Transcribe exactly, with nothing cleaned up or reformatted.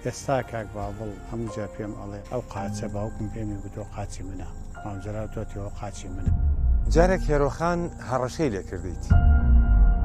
ئێستا کاک بابڵ هەموو جا پێم ئەڵێ ئەو قاچە باوکم پێمی گوتۆ قاچی منە مامزرا تۆتیەوە قاچی منە. جارێک هێرۆخان هەڕەشەی لێ کردیت